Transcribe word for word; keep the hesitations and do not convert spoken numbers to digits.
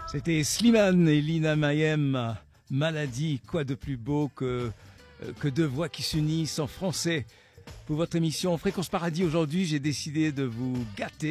C'était Slimane et Lina Mayem, Maladie, quoi de plus beau que, que deux voix qui s'unissent en français. Pour votre émission Fréquence Paradis, aujourd'hui, j'ai décidé de vous gâter.